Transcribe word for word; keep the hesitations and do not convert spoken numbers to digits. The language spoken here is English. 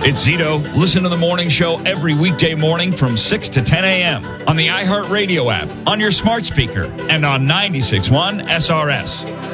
It's Zito. Listen to the morning show every weekday morning from six to ten a.m. on the iHeartRadio app, on your smart speaker, and on ninety-six point one S R S.